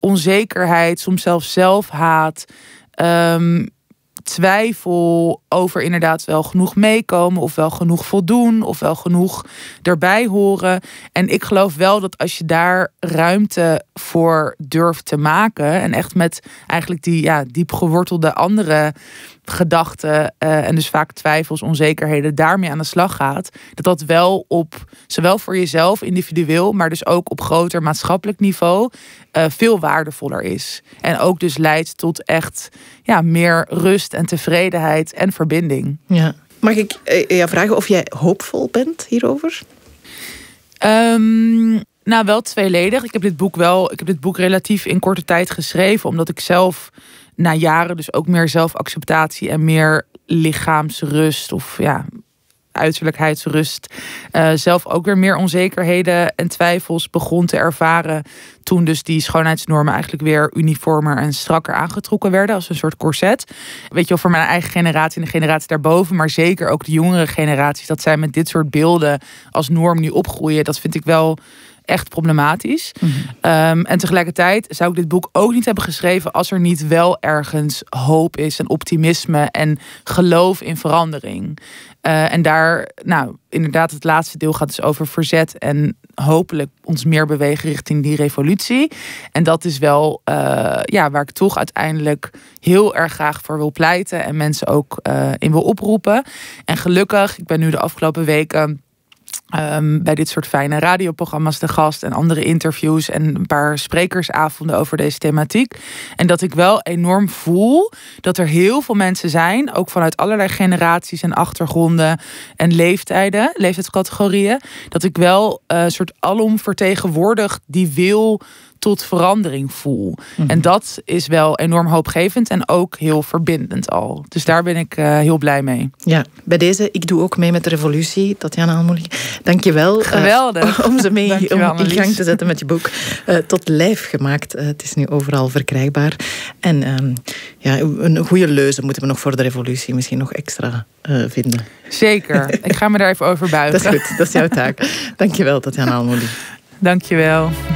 onzekerheid, soms zelfs zelfhaat, twijfel over inderdaad wel genoeg meekomen, of wel genoeg voldoen, of wel genoeg erbij horen. En ik geloof wel dat als je daar ruimte voor durft te maken en echt met eigenlijk die diep gewortelde andere gedachten en dus vaak twijfels, onzekerheden daarmee aan de slag gaat, dat wel op zowel voor jezelf individueel, maar dus ook op groter maatschappelijk niveau veel waardevoller is. En ook dus leidt tot echt meer rust en tevredenheid en verbinding. Ja. Mag ik jou vragen of jij hoopvol bent hierover? Nou, wel tweeledig. Ik heb dit boek relatief in korte tijd geschreven, omdat ik zelf na jaren dus ook meer zelfacceptatie en meer lichaamsrust of uiterlijkheidsrust zelf ook weer meer onzekerheden en twijfels begon te ervaren toen dus die schoonheidsnormen eigenlijk weer uniformer en strakker aangetrokken werden als een soort corset. Weet je wel, voor mijn eigen generatie en de generatie daarboven, maar zeker ook de jongere generaties, dat zij met dit soort beelden als norm nu opgroeien, dat vind ik wel echt problematisch. Mm-hmm. En tegelijkertijd zou ik dit boek ook niet hebben geschreven als er niet wel ergens hoop is en optimisme en geloof in verandering. En daar, inderdaad, het laatste deel gaat dus over verzet en hopelijk ons meer bewegen richting die revolutie. En dat is wel waar ik toch uiteindelijk heel erg graag voor wil pleiten en mensen ook in wil oproepen. En gelukkig, ik ben nu de afgelopen weken bij dit soort fijne radioprogramma's de gast en andere interviews en een paar sprekersavonden over deze thematiek. En dat ik wel enorm voel dat er heel veel mensen zijn, ook vanuit allerlei generaties en achtergronden en leeftijdscategorieën, dat ik wel een soort alom die wil tot verandering voel. Mm-hmm. En dat is wel enorm hoopgevend en ook heel verbindend al. Dus daar ben ik heel blij mee. Ja, bij deze, ik doe ook mee met de revolutie. Tatjana Almoli, dank je wel. Geweldig. Om ze mee in gang te zetten met je boek. Tot lijf gemaakt. Het is nu overal verkrijgbaar. En een goede leuze moeten we nog voor de revolutie misschien nog extra vinden. Zeker. Ik ga me daar even over buigen. Dat is goed, dat is jouw taak. Dank je wel, Tatjana Almoli. Dank je wel.